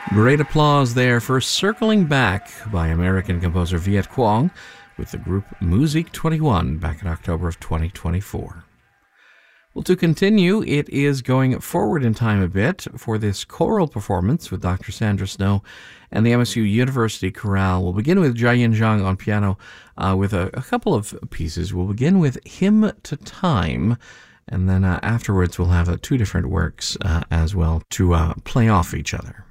Great applause there for Circling Back by American composer Viet Cuong with the group Musique 21 back in October of 2024. Well, to continue, it is going forward in time a bit for this choral performance with Dr. Sandra Snow and the MSU University Chorale. We'll begin with Jiayin Zhang on piano with a couple of pieces. We'll begin with Hymn to Time, and then afterwards we'll have two different works as well to play off each other.